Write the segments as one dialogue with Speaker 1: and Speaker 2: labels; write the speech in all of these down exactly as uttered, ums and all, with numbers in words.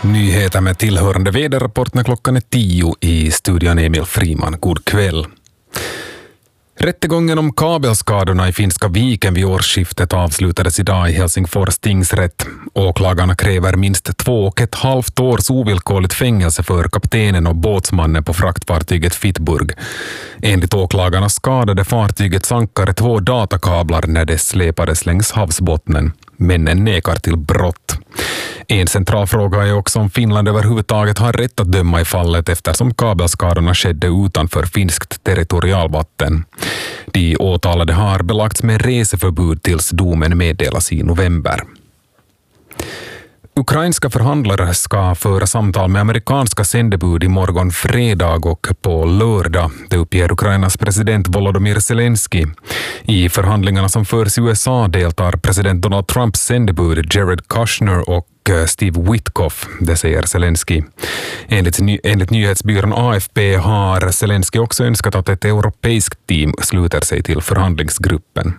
Speaker 1: Nyheter med tillhörande väderrapport när klockan är tio i studion Emil Friman. God kväll. Rättegången om kabelskadorna i Finska viken vid årsskiftet avslutades idag i Helsingfors tingsrätt. Åklagarna kräver minst två och ett halvt års ovillkorligt fängelse för kaptenen och båtsmannen på fraktfartyget Fittburg. Enligt åklagarna skadade fartygets ankare två datakablar när det släpades längs havsbottnen. Männen nekar till brott. En central fråga är också om Finland överhuvudtaget har rätt att döma i fallet eftersom kabelskadorna skedde utanför finskt territorialvatten. De åtalade har belagts med reseförbud tills domen meddelas i november. Ukrainska förhandlare ska föra samtal med amerikanska sändebud i morgon fredag och på lördag. Det uppger Ukrainas president Volodymyr Zelensky. I förhandlingarna som förs i U S A deltar president Donald Trumps sändebud Jared Kushner och Steve Witkoff, det säger Zelensky. Enligt, enligt nyhetsbyrån A F P har Zelensky också önskat att ett europeiskt team sluter sig till förhandlingsgruppen.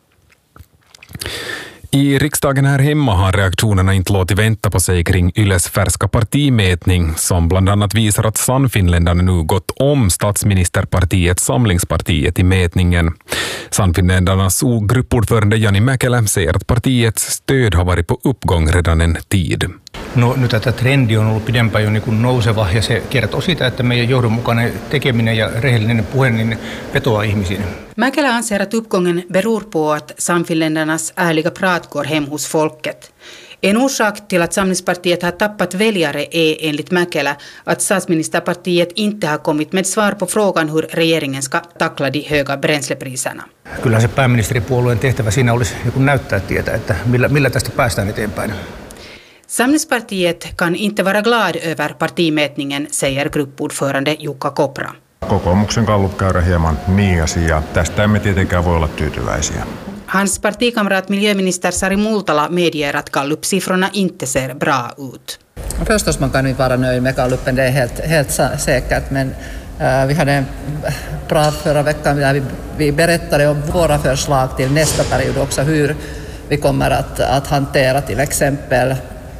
Speaker 1: I riksdagen här hemma har reaktionerna inte låtit vänta på sig kring Yles färska partimätning som bland annat visar att Sannfinländarna nu gått om statsministerpartiet Samlingspartiet i mätningen. Sannfinländarnas gruppordförande Jani Mäkelä säger att partiets stöd har varit på uppgång redan en tid.
Speaker 2: No, nyt tätä trendi on ollut pidempään jo niin kuin nouseva ja se kertoo siitä, että meidän johdonmukainen tekeminen ja rehellinen puhe niin vetoaa ihmisiin.
Speaker 3: Mäkelä anser att uppgången beror på att Sannfinländarnas ärliga prat går hem hos folket. En orsak till att Samlingspartiet har tappat väljare är enligt Mäkelä att statsministerpartiet inte har kommit med svar på frågan hur regeringen ska tackla de höga bränslepriserna.
Speaker 2: Kyllä se pääministeripuolueen tehtävä siinä olisi joku näyttää tietä, että millä, millä tästä päästään eteenpäin.
Speaker 3: Samlingspartiet kan inte vara glad över partimätningen, säger gruppordförande Jukka Kopra.
Speaker 4: Kokoomuksen gallupkäyrä hieman miiasi ja tästä emme tietenkään voi olla tyytyväisiä.
Speaker 3: Hans partikamrat miljöminister Sari Multala medger att gallupsiffrorna inte ser bra ut.
Speaker 5: Förstås man kan inte vara nöjd med gallupen, det är helt, helt säkert, men äh, vi hade en prat förra veckan där vi, vi berättade om våra förslag till nästa period också, hur vi kommer att, att hantera till exempel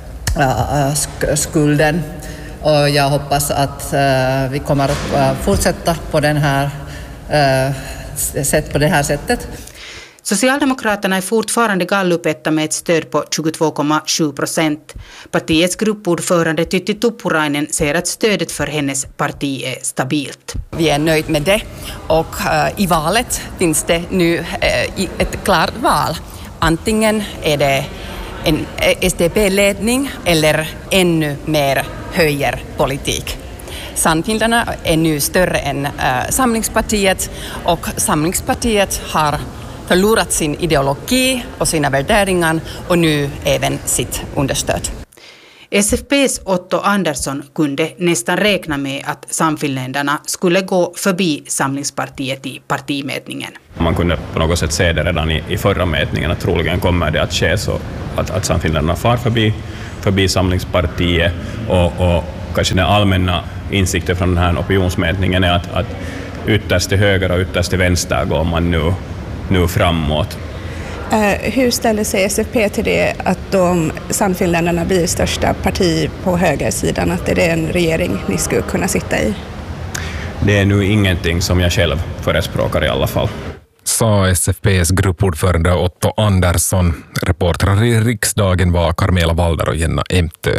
Speaker 5: äh, skulden. Och jag hoppas att äh, vi kommer att äh, fortsätta på, den här, äh, sätt, på det här sättet.
Speaker 3: Socialdemokraterna är fortfarande gallupetta med ett stöd på tjugotvå komma sju procent. Partiets gruppordförande Tytti Tuppurainen säger att stödet för hennes parti är stabilt.
Speaker 6: Vi är nöjd med det och uh, i valet finns det nu uh, ett klart val. Antingen är det en S D P-ledning eller ännu mer högerpolitik. Sannfinländarna är nu större än uh, Samlingspartiet och Samlingspartiet har förlorat sin ideologi och sina värderingar och nu även sitt understöd.
Speaker 3: S F P:s Otto Andersson kunde nästan räkna med att Sannfinländarna skulle gå förbi Samlingspartiet i partimätningen.
Speaker 7: Man kunde på något sätt se det redan i, i förra mätningen att troligen kommer det att ske så att, att Sannfinländarna far förbi, förbi Samlingspartiet och, och kanske den allmänna insikten från den här opinionsmätningen är att, att ytterst till höger och ytterst till vänster går man nu nu framåt.
Speaker 8: Uh, hur ställer sig S F P till det att de Sannfinländarna blir största parti på högersidan, att det är en regering ni skulle kunna sitta i?
Speaker 7: Det är nu ingenting som jag själv förespråkar i alla fall.
Speaker 1: Sa S F P:s gruppordförande Otto Andersson. Reportrar i riksdagen var Carmela Walder och Jenna Emtö.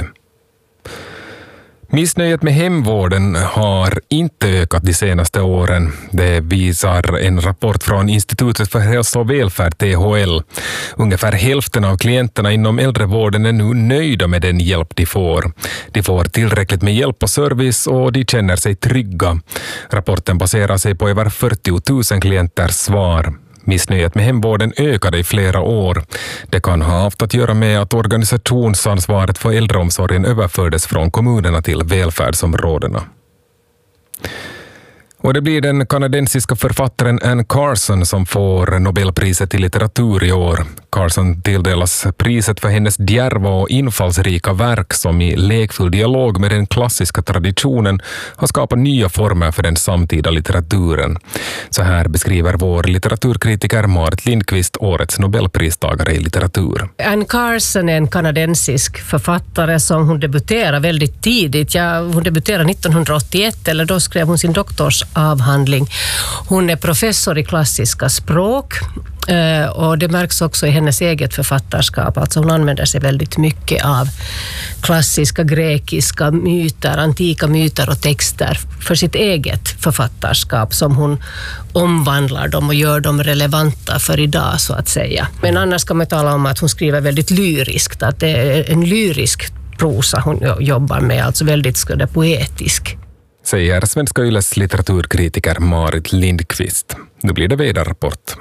Speaker 1: Missnöjet med hemvården har inte ökat de senaste åren. Det visar en rapport från Institutet för hälsa och välfärd, T H L. Ungefär hälften av klienterna inom äldrevården är nu nöjda med den hjälp de får. De får tillräckligt med hjälp och service och de känner sig trygga. Rapporten baserar sig på över fyrtio tusen klienters svar. Missnöjet med hemvården ökade i flera år. Det kan ha haft att göra med att organisationsansvaret för äldreomsorgen överfördes från kommunerna till välfärdsområdena. Och det blir den kanadensiska författaren Anne Carson som får Nobelpriset i litteratur i år. Carson tilldelas priset för hennes djärva och infallsrika verk som i lekfull dialog med den klassiska traditionen har skapat nya former för den samtida litteraturen. Så här beskriver vår litteraturkritiker Marit Lindqvist årets Nobelpristagare i litteratur.
Speaker 9: Anne Carson är en kanadensisk författare som hon debuterade väldigt tidigt. Ja, hon debuterade nittonhundraåttioett, eller då skrev hon sin doktorsavhandling. Hon är professor i klassiska språk. Uh, och det märks också i hennes eget författarskap. Alltså hon använder sig väldigt mycket av klassiska grekiska myter, antika myter och texter för sitt eget författarskap som hon omvandlar dem och gör dem relevanta för idag så att säga. Men annars kan man tala om att hon skriver väldigt lyriskt, att det är en lyrisk prosa hon jobbar med, alltså väldigt skade poetisk.
Speaker 1: Säger Svenska Yles litteraturkritiker Marit Lindqvist. Nu blir det väderrapport.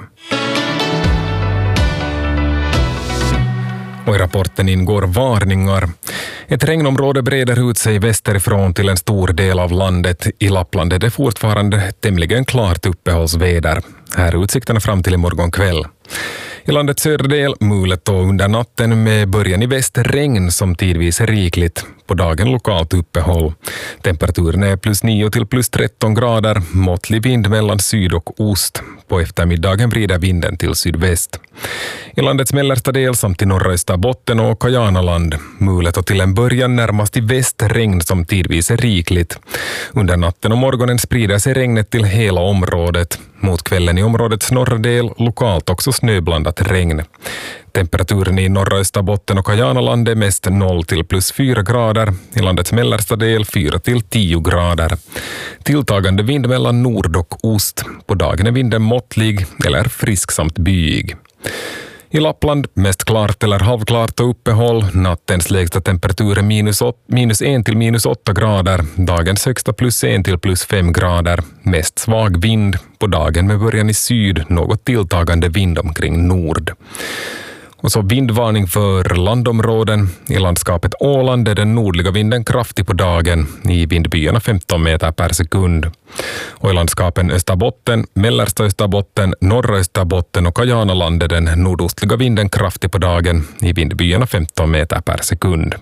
Speaker 1: Och i rapporten ingår varningar. Ett regnområde breder ut sig västerifrån till en stor del av landet. I Lappland är det fortfarande tämligen klart uppehållsväder. Här är utsikterna fram till imorgon kväll. I landets södra del mulet och under natten med början i väst regn som tidvis är rikligt. På dagen lokalt uppehåll. Temperaturen är plus nio till plus tretton grader. Måttlig vind mellan syd och ost. På eftermiddagen vrider vinden till sydväst. I landets mellersta del samt i norra Österbotten och Kajanaland. Mulet och till en början närmast i väst regn som tidvis är rikligt. Under natten och morgonen sprider sig regnet till hela området. Mot kvällen i områdets norra del lokalt också snöblandat regn. Temperaturen i norra Österbotten och Kajanaland är mest noll till plus fyra grader. I landets mellersta del fyra till tio grader. Tilltagande vind mellan nord och ost. På dagen är vinden måttlig eller frisk samt byig. I Lappland mest klart eller halvklart och uppehåll. Nattens lägsta temperatur är minus, åt, minus en till minus åtta grader. Dagens högsta plus en till plus fem grader. Mest svag vind. På dagen med början i syd. Något tilltagande vind omkring nord. Och så vindvarning för landområden. I landskapet Åland är den nordliga vinden kraftig på dagen. I vindbyarna femton meter per sekund. Och i landskapen Österbotten, mellersta Österbotten, norra Österbotten och Kajanaland är den nordostliga vinden kraftig på dagen. I vindbyarna femton meter per sekund.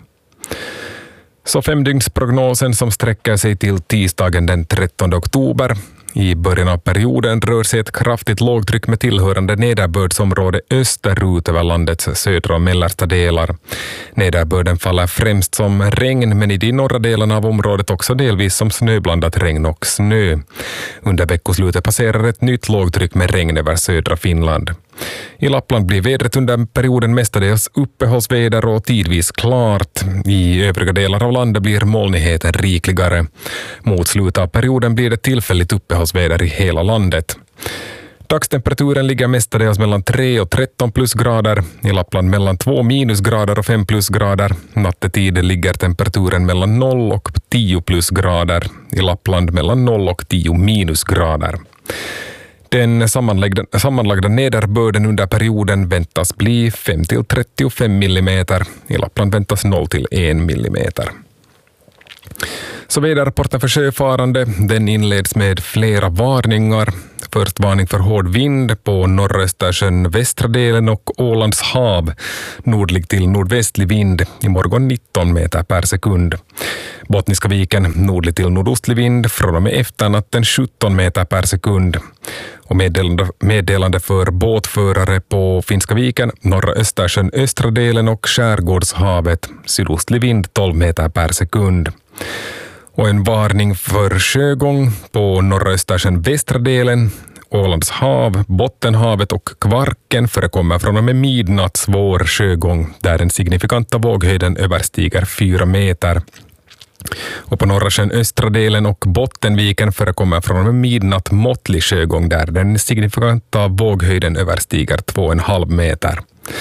Speaker 1: Så femdygnsprognosen som sträcker sig till tisdagen den trettonde oktober. I början av perioden rör sig ett kraftigt lågtryck med tillhörande nederbördsområde österut över landets södra och mellersta delar. Nederbörden faller främst som regn, men i de norra delarna av området också delvis som snöblandat regn och snö. Under veckoslutet passerar ett nytt lågtryck med regn över södra Finland. I Lappland blir vädret under perioden mestadels uppehållsväder och tidvis klart. I övriga delar av landet blir molnigheten rikligare. Mot slutet av perioden blir det tillfälligt uppehållsväder i hela landet. Dagstemperaturen ligger mestadels mellan tre och tretton plusgrader. I Lappland mellan två minusgrader och fem plusgrader. Nattetid ligger temperaturen mellan noll och tio plusgrader. I Lappland mellan noll och tio minusgrader. Den sammanlagda, sammanlagda nederbörden under perioden väntas bli fem till trettiofem millimeter. I Lappland väntas noll till en millimeter. Så väderrapporten för sjöfarande, den inleds med flera varningar. Först varning för hård vind på norra Östersjön, västra delen och Ålands hav. Nordlig till nordvästlig vind, imorgon nitton meter per sekund. Bottniska viken, nordlig till nordostlig vind, från och med efternatten sjutton meter per sekund. Och meddelande, meddelande för båtförare på Finska viken, norra Östersjön, östra delen och skärgårdshavet. Sydostlig vind tolv meter per sekund. Och en varning för sjögång på norra Östersjön, västra delen, Ålands hav, Bottenhavet och Kvarken förekommer från och med midnatt svår sjögång där den signifikanta våghöjden överstiger fyra meter. Och på norra sjön, östra delen och Bottenviken förekommer från och med midnatt måttlig sjögång där den signifikanta våghöjden överstiger två komma fem meter.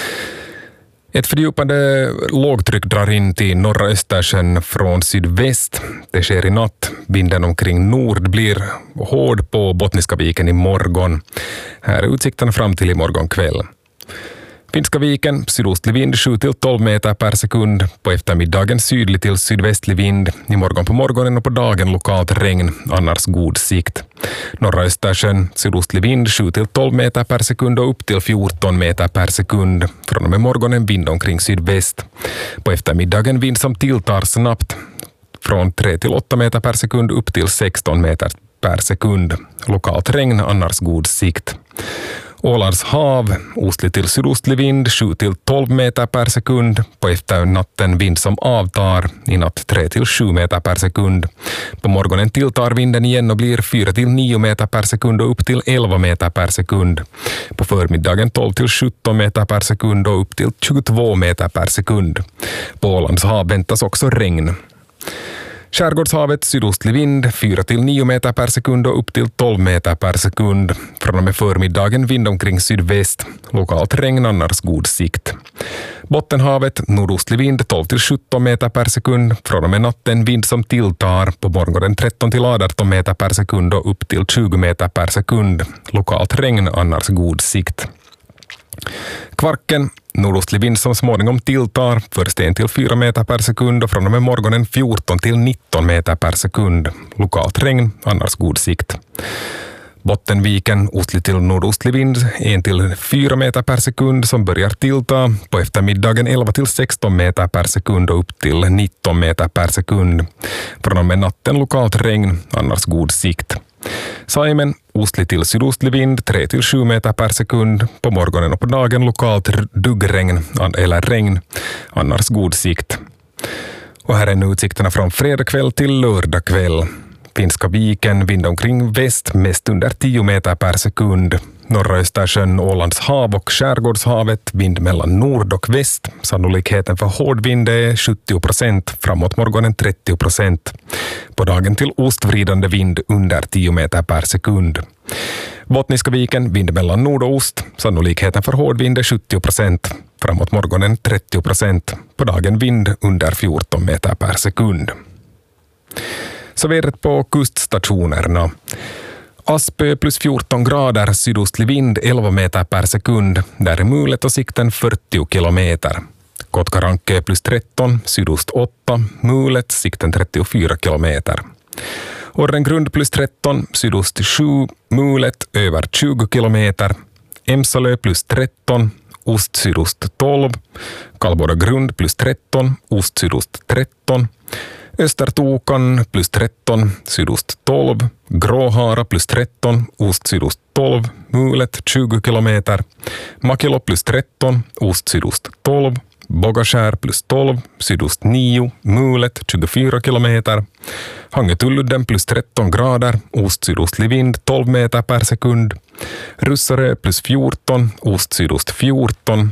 Speaker 1: Ett fördjupande lågtryck drar in till norra Östersjön från sydväst. Det sker i natt. Vinden omkring nord blir hård på Bottniska viken i morgon. Här är utsikterna fram till imorgon kväll. Finska viken, sydostlig vind sju till tolv meter per sekund. På eftermiddagen sydlig till sydvästlig vind. I morgon på morgonen och på dagen lokalt regn, annars god sikt. Norra Östersjön, sydostlig vind sju till tolv meter per sekund och upp till fjorton meter per sekund. Från och med morgonen vind omkring sydväst. På eftermiddagen vind som tilltar snabbt. Från tre till åtta meter per sekund upp till sexton meter per sekund. Lokalt regn, annars god sikt. Ålands hav, ostlig till sydostlig vind, sju till tolv meter per sekund. På efternatten vind som avtar, i natt tre till sju meter per sekund. På morgonen tilltar vinden igen och blir fyra till nio meter per sekund och upp till elva meter per sekund. På förmiddagen tolv till sjutton meter per sekund och upp till tjugotvå meter per sekund. På Ålands hav väntas också regn. Skärgårdshavet, sydostlig vind, fyra till nio meter per sekund och upp till tolv meter per sekund. Från och med förmiddagen vind omkring sydväst. Lokalt regn, annars god sikt. Bottenhavet, nordostlig vind, tolv till sjutton meter per sekund. Från och med natten vind som tilltar. På morgonen tretton till arton meter per sekund och upp till tjugo meter per sekund. Lokalt regn, annars god sikt. Kvarken, nordostlig vind som småningom tilltar, först en till fyra meter per sekund och från och med morgonen fjorton till nitton meter per sekund. Lokalt regn, annars god sikt. Bottenviken, ostlig till nordostlig vind, en till fyra meter per sekund som börjar tillta. På eftermiddagen elva till sexton meter per sekund och upp till nitton meter per sekund. Från och med natten lokalt regn, annars god sikt. Saimen, ostlig till sydostlig vind, tre till sju meter per sekund. På morgonen och på dagen lokalt duggregn eller regn, annars god sikt. Och här är nu utsikterna från fredag kväll till lördag kväll. Finska viken, vind omkring väst, mest under tio meter per sekund. Norra Östersjön, Ålands hav och Skärgårdshavet, vind mellan nord och väst. Sannolikheten för hård vind är sjuttio procent, framåt morgonen trettio procent. På dagen till ostvridande vind under tio meter per sekund. Bottniska viken, vind mellan nord och ost. Sannolikheten för hård vind är sjuttio procent, framåt morgonen trettio procent. På dagen vind under fjorton meter per sekund. Så vädret på kuststationerna. Aspö plus fjorton grader, sydostlig vind elva meter per sekund. Där är mulet och sikten fyrtio kilometer. Kotkarankö plus tretton, sydost åtta, mulet, sikten trettiofyra kilometer. Orrengrund plus tretton, sydost sju, mulet, över tjugo kilometer. Emsalö plus tretton, ost-sydost tolv. Kallbåda grund plus tretton, ost-sydost tretton. Östertokan plus tretton, sydost tolv, Gråhara plus tretton, ost-sydost tolv, mulet tjugo kilometer, Makilo plus tretton, ost-sydost tolv, Bogaskär plus tolv, sydost nio, mulet tjugofyra kilometer, Hangetuludden plus tretton grader, ost-sydostlig vind tolv meter per sekund, Russarö plus fjorton, ost-sydost fjorton,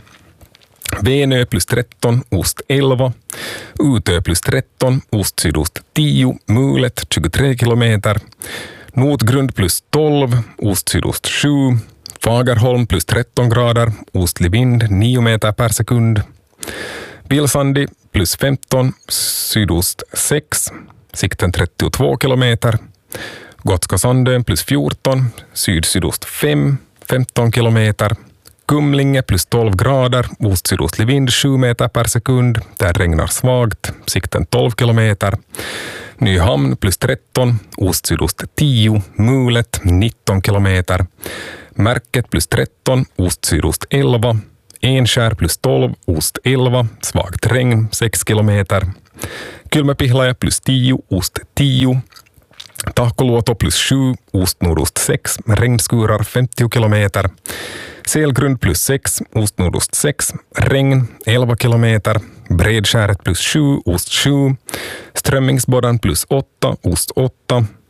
Speaker 1: Venö plus tretton, ost elva, Utö plus tretton, ost-sydost tio, mulet tjugotre kilometer, Notgrund plus tolv, ost-sydost sju, Fagerholm plus tretton grader, ostlig vind nio meter per sekund, Vilsandi plus femton, sydost sex, sikten trettiotvå kilometer, Gotska Sandön plus fjorton, syd-sydost fem, femton kilometer, Kumlinge plus tolv grader, ost-sydostlig vind sju meter per sekund, där regnar svagt, sikten tolv kilometer. Nyhamn plus tretton, ost-sydost tio, mulet nitton kilometer. Märket plus tretton, ost-sydost elva. Enskär plus tolv, ost elva, svagt regn sex kilometer. Kylmäpihlaja plus tio, ost tio. Tahkoluoto plus sju, ost-nordost sex, regnskurar femtio kilometer. Selgrund plus sex, ost-nordost sex, regn elva kilometer. Bredskäret plus sju, ost sju. Strömmingsbodan plus åtta, ost åtta.